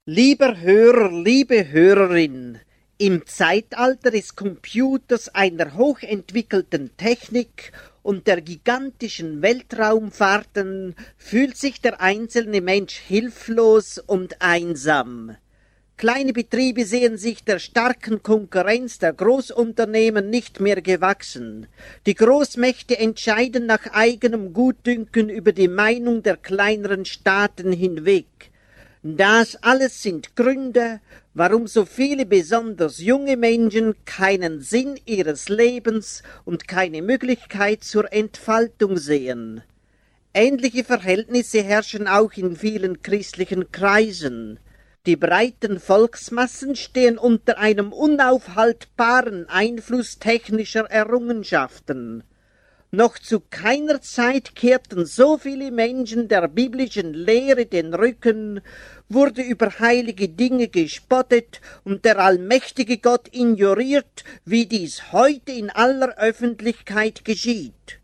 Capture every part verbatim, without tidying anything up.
Lieber Hörer, liebe Hörerin, im Zeitalter des Computers, einer hochentwickelten Technik und der gigantischen Weltraumfahrten fühlt sich der einzelne Mensch hilflos und einsam. Kleine Betriebe sehen sich der starken Konkurrenz der Großunternehmen nicht mehr gewachsen. Die Großmächte entscheiden nach eigenem Gutdünken über die Meinung der kleineren Staaten hinweg. Das alles sind Gründe, warum so viele besonders junge Menschen keinen Sinn ihres Lebens und keine Möglichkeit zur Entfaltung sehen. Ähnliche Verhältnisse herrschen auch in vielen christlichen Kreisen. Die breiten Volksmassen stehen unter einem unaufhaltbaren Einfluss technischer Errungenschaften. Noch zu keiner Zeit kehrten so viele Menschen der biblischen Lehre den Rücken, wurde über heilige Dinge gespottet und der allmächtige Gott ignoriert, wie dies heute in aller Öffentlichkeit geschieht.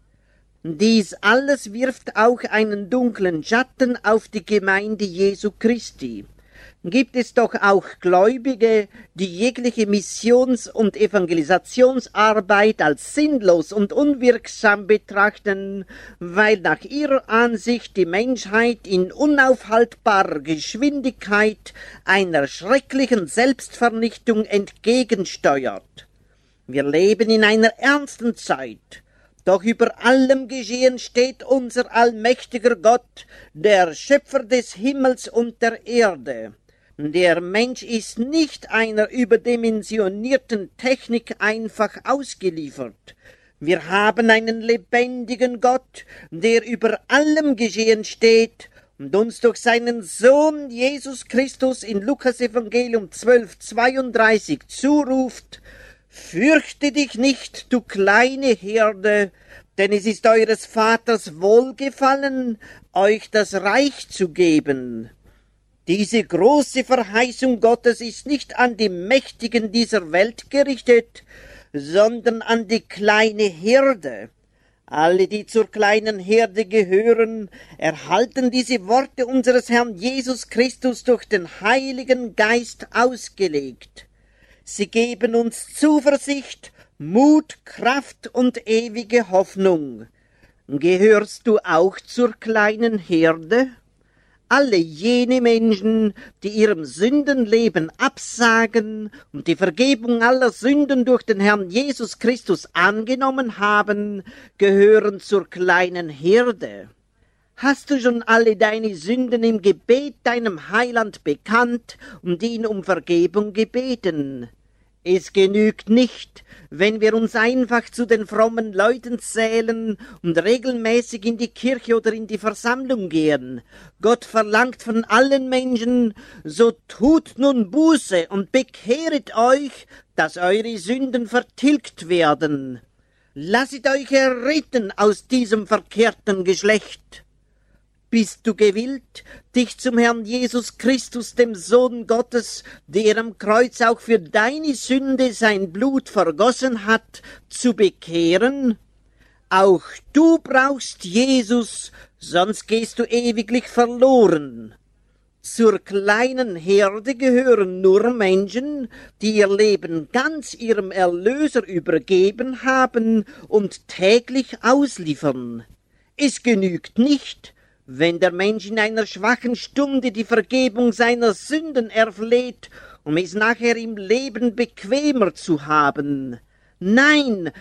Dies alles wirft auch einen dunklen Schatten auf die Gemeinde Jesu Christi. Gibt es doch auch Gläubige, die jegliche Missions- und Evangelisationsarbeit als sinnlos und unwirksam betrachten, weil nach ihrer Ansicht die Menschheit in unaufhaltbarer Geschwindigkeit einer schrecklichen Selbstvernichtung entgegensteuert. Wir leben in einer ernsten Zeit. Doch über allem Geschehen steht unser allmächtiger Gott, der Schöpfer des Himmels und der Erde. Der Mensch ist nicht einer überdimensionierten Technik einfach ausgeliefert. Wir haben einen lebendigen Gott, der über allem Geschehen steht und uns durch seinen Sohn Jesus Christus in Lukas Evangelium zwölf zweiunddreißig zuruft: Fürchte dich nicht, du kleine Herde, denn es ist eures Vaters Wohlgefallen, euch das Reich zu geben. Diese große Verheißung Gottes ist nicht an die Mächtigen dieser Welt gerichtet, sondern an die kleine Herde. Alle, die zur kleinen Herde gehören, erhalten diese Worte unseres Herrn Jesus Christus durch den Heiligen Geist ausgelegt. Sie geben uns Zuversicht, Mut, Kraft und ewige Hoffnung. Gehörst du auch zur kleinen Herde? Alle jene Menschen, die ihrem Sündenleben absagen und die Vergebung aller Sünden durch den Herrn Jesus Christus angenommen haben, gehören zur kleinen Herde. Hast du schon alle deine Sünden im Gebet deinem Heiland bekannt und ihn um Vergebung gebeten? Es genügt nicht, wenn wir uns einfach zu den frommen Leuten zählen und regelmäßig in die Kirche oder in die Versammlung gehen. Gott verlangt von allen Menschen: So tut nun Buße und bekehret euch, dass eure Sünden vertilgt werden. Lasset euch erretten aus diesem verkehrten Geschlecht. Bist du gewillt, dich zum Herrn Jesus Christus, dem Sohn Gottes, der am Kreuz auch für deine Sünde sein Blut vergossen hat, zu bekehren? Auch du brauchst Jesus, sonst gehst du ewiglich verloren. Zur kleinen Herde gehören nur Menschen, die ihr Leben ganz ihrem Erlöser übergeben haben und täglich ausliefern. Es genügt nicht, wenn der Mensch in einer schwachen Stunde die Vergebung seiner Sünden erfleht, um es nachher im Leben bequemer zu haben. Nein,